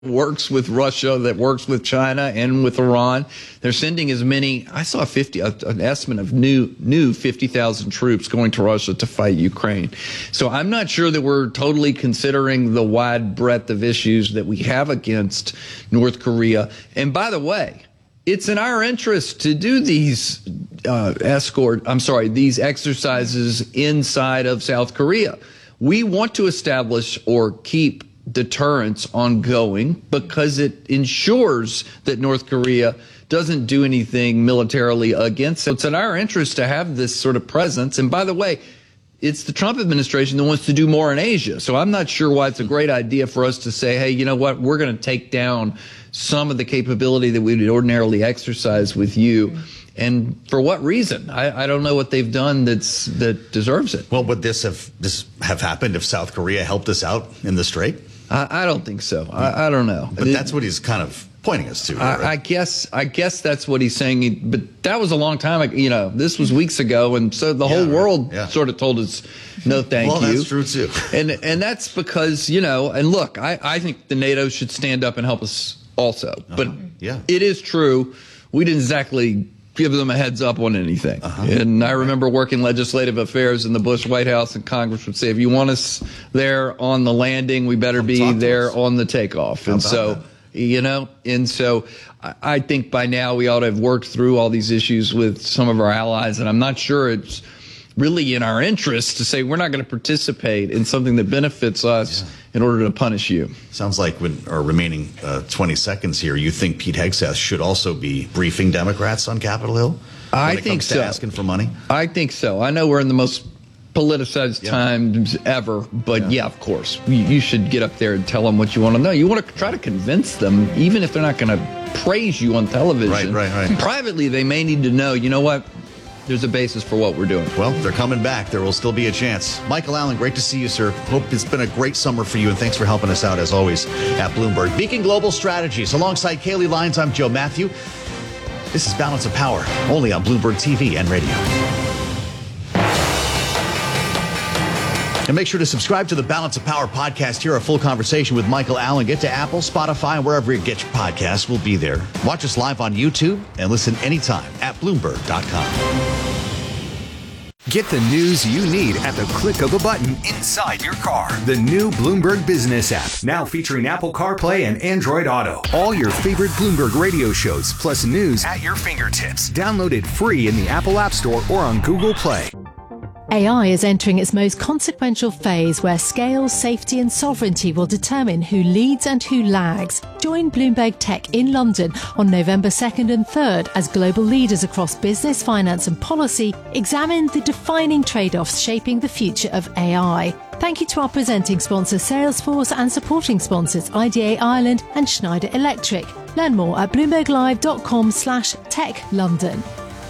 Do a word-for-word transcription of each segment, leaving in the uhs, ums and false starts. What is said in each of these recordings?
works with Russia, that works with China and with Iran. They're sending as many, I saw fifty, an estimate of new, new fifty thousand troops going to Russia to fight Ukraine. So I'm not sure that we're totally considering the wide breadth of issues that we have against North Korea. And by the way, it's in our interest to do these uh, escort, I'm sorry, these exercises inside of South Korea. We want to establish or keep deterrence ongoing because it ensures that North Korea doesn't do anything militarily against it. It's in our interest to have this sort of presence. And by the way, it's the Trump administration that wants to do more in Asia. So I'm not sure why it's a great idea for us to say, hey, you know what, we're going to take down some of the capability that we would ordinarily exercise with you. And for what reason? I, I don't know what they've done that's that deserves it. Well, would this have this have happened if South Korea helped us out in the Strait? I, I don't think so. I, I don't know. But it, that's what he's kind of pointing us to. I, right? I guess. I guess that's what he's saying. But that was a long time ago. You know, this was weeks ago, and so the yeah, whole right. world yeah. sort of told us, "No, thank well, you." Well, that's true too. and and that's because you know. And look, I, I think the NATO should stand up and help us also. Uh-huh. But yeah. it is true. We didn't exactly give them a heads up on anything. Uh-huh. And I remember working legislative affairs in the Bush White House, and Congress would say, if you want us there on the landing, we better Come be there us. on the takeoff. How and about so, that? you know, and so I, I think by now we ought to have worked through all these issues with some of our allies, and I'm not sure it's really in our interest to say we're not going to participate in something that benefits us yeah. in order to punish you. Sounds like with our remaining uh, twenty seconds here, you think Pete Hegseth should also be briefing Democrats on Capitol Hill? I it think comes so. To asking for money? I think so. I know we're in the most politicized yeah. times ever, but yeah, yeah of course. You, you should get up there and tell them what you want to know. You want to try to convince them, even if they're not going to praise you on television. Right, right, right. Privately, they may need to know, you know what? There's a basis for what we're doing. Well, they're coming back. There will still be a chance. Michael Allen, great to see you, sir. Hope it's been a great summer for you, and thanks for helping us out, as always, at Bloomberg. Beacon Global Strategies. Alongside Kaylee Lyons, I'm Joe Matthew. This is Balance of Power, only on Bloomberg T V and radio. And make sure to subscribe to the Balance of Power podcast. Hear a full conversation with Michael Allen. Get to Apple, Spotify, and wherever you get your podcasts. We'll be there. Watch us live on YouTube and listen anytime at Bloomberg dot com. Get the news you need at the click of a button inside your car. The new Bloomberg Business app, now featuring Apple CarPlay and Android Auto. All your favorite Bloomberg radio shows, plus news at your fingertips. Download it free in the Apple App Store or on Google Play. A I is entering its most consequential phase where scale, safety and sovereignty will determine who leads and who lags. Join Bloomberg Tech in London on November second and third as global leaders across business, finance and policy examine the defining trade-offs shaping the future of A I. Thank you to our presenting sponsor Salesforce and supporting sponsors I D A Ireland and Schneider Electric. Learn more at bloomberglive.com slash tech London.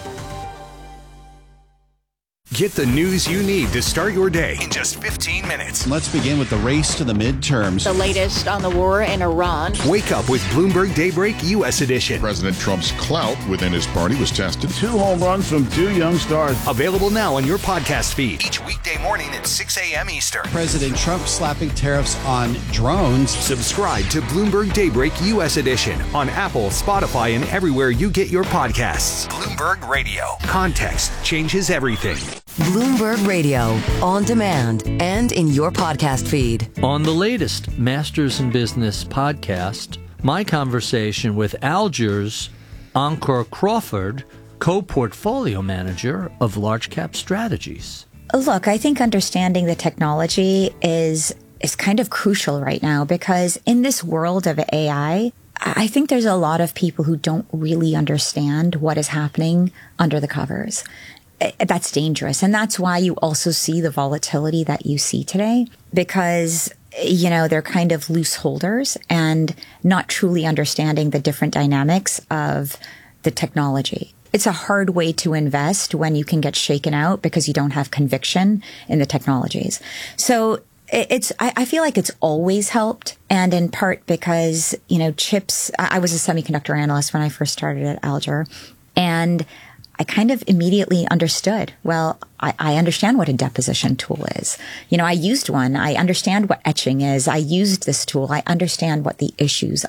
Get the news you need to start your day in just fifteen minutes. Let's begin with the race to the midterms. The latest on the war in Iran. Wake up with Bloomberg Daybreak U S Edition. President Trump's clout within his party was tested. Two home runs from two young stars. Available now on your podcast feed. Each weekday morning at six a.m. Eastern. President Trump slapping tariffs on drones. Subscribe to Bloomberg Daybreak U S Edition on Apple, Spotify, and everywhere you get your podcasts. Bloomberg Radio. Context changes everything. Bloomberg Radio, on demand and in your podcast feed. On the latest Masters in Business podcast, my conversation with Alger's Ankur Crawford, co-portfolio manager of Large Cap Strategies. Look, I think understanding the technology is is kind of crucial right now because in this world of A I, I think there's a lot of people who don't really understand what is happening under the covers. That's dangerous. And that's why you also see the volatility that you see today, because, you know, they're kind of loose holders and not truly understanding the different dynamics of the technology. It's a hard way to invest when you can get shaken out because you don't have conviction in the technologies. So it's, I feel like it's always helped. And in part because, you know, chips, I was a semiconductor analyst when I first started at Alger. And I kind of immediately understood, well, I, I understand what a deposition tool is. You know, I used one. I understand what etching is. I used this tool. I understand what the issues